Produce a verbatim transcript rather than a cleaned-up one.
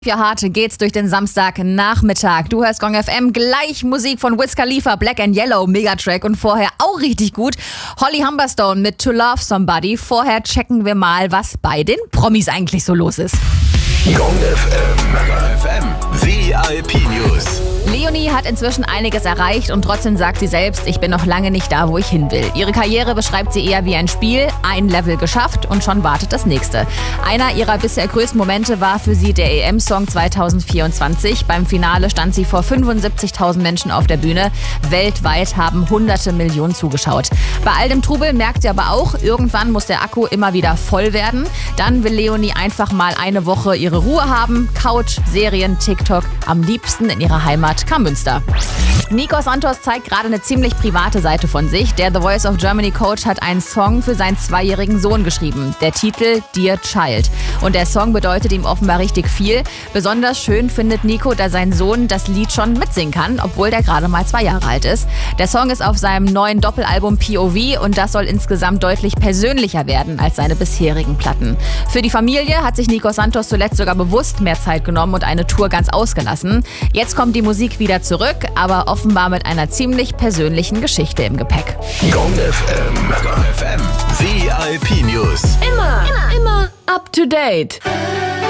Ja, hart geht's durch den Samstagnachmittag. Du hörst Gong F M, gleich Musik von Wiz Khalifa, Black and Yellow, Megatrack und vorher auch richtig gut Holly Humberstone mit To Love Somebody. Vorher checken wir mal, was bei den Promis eigentlich so los ist. Gong F M, V I P News. Leonie hat inzwischen einiges erreicht und trotzdem sagt sie selbst, ich bin noch lange nicht da, wo ich hin will. Ihre Karriere beschreibt sie eher wie ein Spiel, ein Level geschafft und schon wartet das nächste. Einer ihrer bisher größten Momente war für sie der E M-Song zwanzig vierundzwanzig. Beim Finale stand sie vor fünfundsiebzigtausend Menschen auf der Bühne. Weltweit haben hunderte Millionen zugeschaut. Bei all dem Trubel merkt sie aber auch, irgendwann muss der Akku immer wieder voll werden. Dann will Leonie einfach mal eine Woche ihre Ruhe haben. Couch, Serien, TikTok, am liebsten in ihrer Heimat Münster. Nico Santos zeigt gerade eine ziemlich private Seite von sich. Der The Voice of Germany Coach hat einen Song für seinen zweijährigen Sohn geschrieben. Der Titel Dear Child. Und der Song bedeutet ihm offenbar richtig viel. Besonders schön findet Nico, da sein Sohn das Lied schon mitsingen kann, obwohl der gerade mal zwei Jahre alt ist. Der Song ist auf seinem neuen Doppelalbum P O V und das soll insgesamt deutlich persönlicher werden als seine bisherigen Platten. Für die Familie hat sich Nico Santos zuletzt sogar bewusst mehr Zeit genommen und eine Tour ganz ausgelassen. Jetzt kommt die Musik wieder zurück, aber offenbar mit einer ziemlich persönlichen Geschichte im Gepäck. Gong F M, Gong F M, V I P News. Immer, immer, immer up to date.